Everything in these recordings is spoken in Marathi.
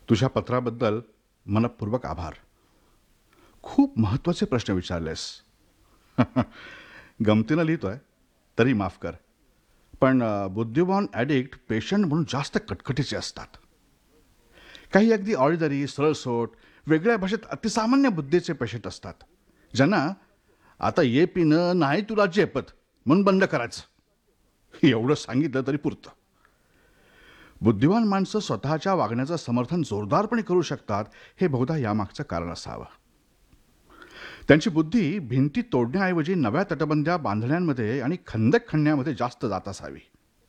तुझ्या पत्राबद्दल मनपूर्वक आभार. खूप महत्त्वाचे प्रश्न विचारलेस. गमतीनं लिहितोय तरी माफ कर. पण बुद्धिमान ॲडिक्ट पेशंट म्हणून जास्त कटकटीचे असतात. काही अगदी ऑर्डिनरी सरळसोट वेगळ्या भाषेत अतिसामान्य बुद्धीचे पेशंट असतात, ज्यांना आता ये पिणं नाही तुला झेपत म्हणून बंद करायचं एवढं सांगितलं तरी पुरतं. बुद्धिमान माणसं स्वतःच्या वागण्याचं समर्थन जोरदारपणे करू शकतात हे बहुधा यामागचं कारण असावं. त्यांची बुद्धी भिंती तोडण्याऐवजी नव्या तटबंद्या बांधण्यामध्ये आणि खंदक खणण्यामध्ये जास्त जात असावी.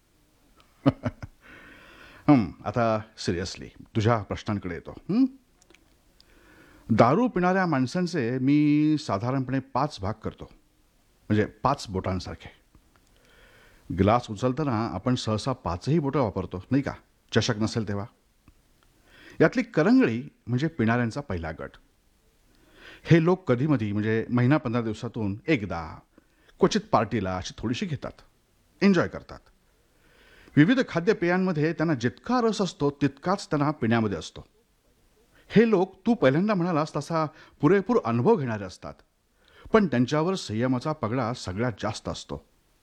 आता सिरियसली तुझ्या प्रश्नांकडे येतो. दारू पिणाऱ्या माणसांचे मी साधारणपणे 5 भाग करतो, म्हणजे 5 बोटांसारखे. ग्लास उचलताना आपण सहसा 5ही बोटं वापरतो नाही का, चषक नसेल तेव्हा. यातली करंगळी म्हणजे पिणाऱ्यांचा पहिला गट. हे लोक कधीमधी म्हणजे महिना 15 दिवसातून एकदा क्वचित पार्टीला अशी थोडीशी घेतात, एन्जॉय करतात. विविध खाद्यपेयांमध्ये त्यांना जितका रस असतो तितकाच त्यांना पिण्यामध्ये असतो. हे लोक तू पहिल्यांदा म्हणालास तसा पुरेपूर अनुभव घेणारे असतात, पण त्यांच्यावर संयमाचा पगडा सगळ्यात जास्त असतो.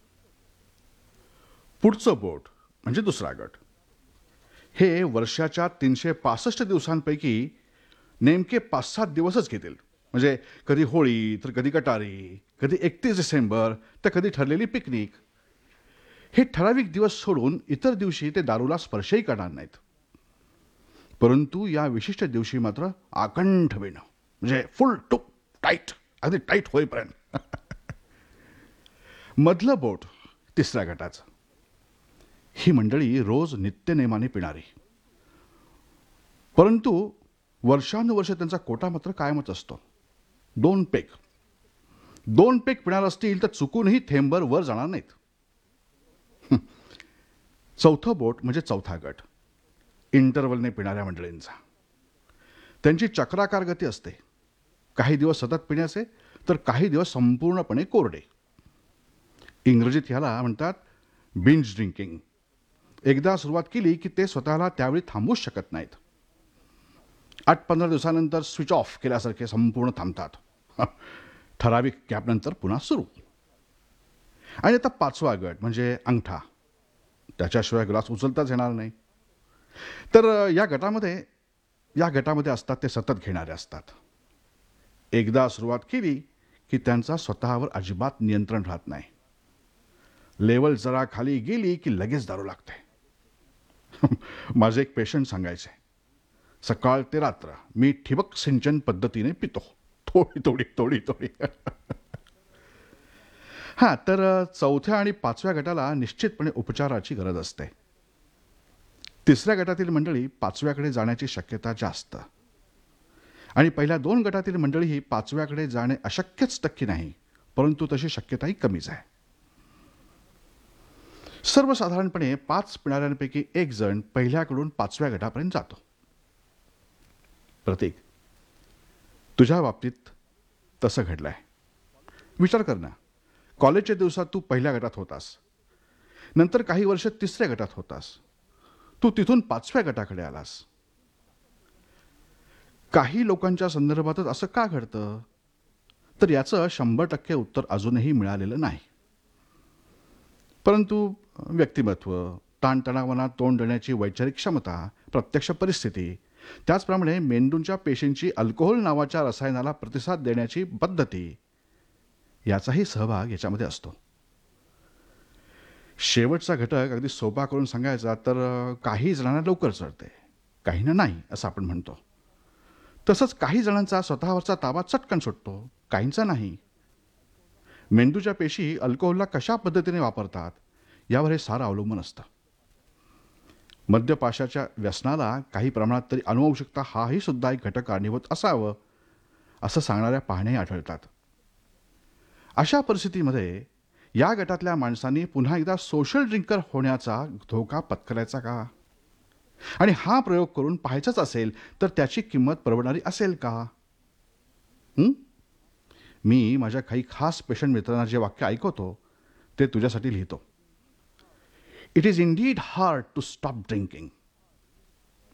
पुढचं बोट म्हणजे दुसरा गट. हे वर्षाच्या 365 दिवसांपैकी नेमके 5-7 दिवसच घेतील. म्हणजे कधी होळी तर कधी गटारी, कधी 31 डिसेंबर तर कधी ठरलेली पिकनिक. हे ठराविक दिवस सोडून इतर दिवशी ते दारूला स्पर्शही करणार नाहीत. परंतु या विशिष्ट दिवशी मात्र आकंठ पिणं, म्हणजे फुल टू टाईट, अगदी टाईट होईपर्यंत. मधलं बोट तिसऱ्या गटाचं. ही मंडळी रोज नित्यनेमाने पिणारी, परंतु वर्षानुवर्ष त्यांचा कोटा मात्र कायमच असतो. 2 पेग. 2 पेग पिणार असतील तर चुकूनही थेंबर वर जाणार नाहीत. चौथं बोट म्हणजे चौथा गट, इंटरवलने पिणाऱ्या मंडळींचा. त्यांची चक्राकार गती असते. काही दिवस सतत पिण्याचे तर काही दिवस संपूर्णपणे कोरडे. इंग्रजीत ह्याला म्हणतात बिंज ड्रिंकिंग. एकदा सुरुवात केली की ते स्वतःला त्यावेळी थांबवूच शकत नाहीत. 8-15 दिवसानंतर स्विच ऑफ केल्यासारखे संपूर्ण थांबतात. ठराविक गॅपनंतर पुन्हा सुरू. आणि आता 5वा गट म्हणजे अंगठा. त्याच्याशिवाय ग्लास उचलताच येणार नाही. तर या गटामध्ये असतात ते सतत घेणारे असतात. एकदा सुरुवात केली की त्यांचा स्वतःवर अजिबात नियंत्रण राहत नाही. लेवल जरा खाली गेली की लगेच दारू लागते. माझे एक पेशंट सांगायचे, सकाळ ते रात्र मी ठिबक सिंचन पद्धतीने पितो, थोडी थोडी थोडी थोडी. हां, तर 4थ्या आणि 5व्या गटाला निश्चितपणे उपचाराची गरज असते. 3ऱ्या गटातील मंडळी 5व्याकडे जाण्याची शक्यता जास्त, आणि पहिल्या 2 गटातील मंडळीही 5व्याकडे जाणे अशक्यच टक्की नाही, परंतु तशी शक्यताही कमीच आहे. सर्वसाधारणपणे 5 पिणाऱ्यांपैकी एक जण पहिल्याकडून 5व्या गटापर्यंत जातो. प्रतीक, तुझ्या बाबतीत तसं घडलंय. विचार कर ना, कॉलेजच्या दिवसात तू पहिल्या गटात होतास, नंतर काही वर्ष 3ऱ्या गटात होतास, तू तिथून 5व्या गटाकडे आलास. काही लोकांच्या संदर्भातच असं का घडतं, तर याचं 100% उत्तर अजूनही मिळालेलं नाही. परंतु व्यक्तिमत्व, ताणतणावांना तोंड देण्याची वैचारिक क्षमता, प्रत्यक्ष परिस्थिती, त्याचप्रमाणे मेंदूंच्या पेशींची अल्कोहोल नावाच्या रसायनाला प्रतिसाद देण्याची पद्धती, याचाही सहभाग याच्यामध्ये असतो. शेवटचा घटक अगदी सोपा करून सांगायचा तर काही जणांना लवकर चढते, काहींना नाही असं आपण म्हणतो. तसंच काही जणांचा स्वतःवरचा ताबा चटकन सुटतो, काहींचा नाही. मेंदूच्या पेशी अल्कोहोलला कशा पद्धतीने वापरतात यावर हे सारं अवलंबून असतं. मद्यपाशाच्या व्यसनाला काही प्रमाणात तरी अनुवंशिकता हाही सुद्धा एक घटक कारणीभूत असावं असं सांगणाऱ्या पाहण्याही आढळतात. अशा परिस्थितीमध्ये या गटातल्या माणसांनी पुन्हा एकदा सोशल ड्रिंकर होण्याचा धोका पत्करायचा का? आणि हा प्रयोग करून पाहायचाच असेल तर त्याची किंमत परवडणारी असेल का? मी माझ्या काही खास पेशंट मित्रांना जे वाक्य ऐकवतो ते तुझ्यासाठी लिहितो. It is Indeed hard to stop drinking,